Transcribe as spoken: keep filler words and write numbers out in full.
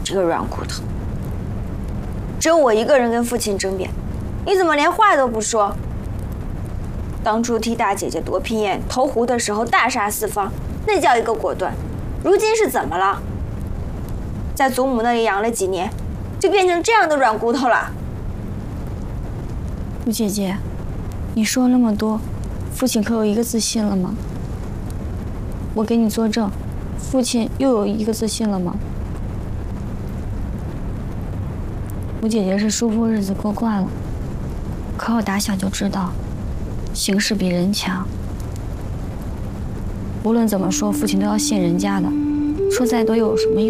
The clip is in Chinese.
这个软骨头！只有我一个人跟父亲争辩，你怎么连话都不说？当初替大姐姐夺聘宴投壶的时候大杀四方，那叫一个果断。如今是怎么了？在祖母那里养了几年，就变成这样的软骨头了？ 陆姐姐，你说那么多，父亲可有一个字信了吗？我给你作证，父亲又有一个字信了吗？我姐姐是舒服日子过惯了，可我打小就知道，形势比人强。无论怎么说，父亲都要信人家的，说再多又有什么用？